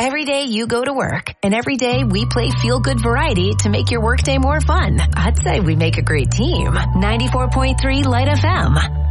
Every day you go to work, and every day we play feel-good variety to make your workday more fun. I'd say we make a great team. 94.3 Light FM.